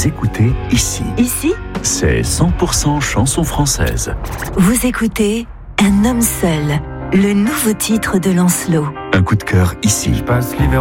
écoutez ici. Ici, C'est 100% chanson française. vous écoutez Un homme seul, le nouveau titre de Lancelot. Un coup de cœur ici. Passe l'hiver